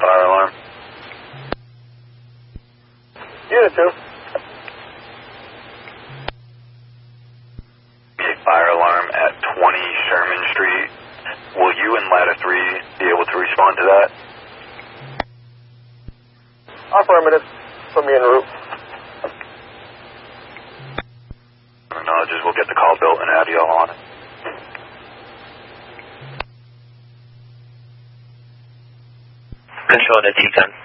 fire alarm? Unit 2. Fire alarm at 20 Sherman Street. Will you and Ladder 3 be able to respond to that? Affirmative. Put me en route. Acknowledges. We'll get the call built and have you all on it. Control to T10.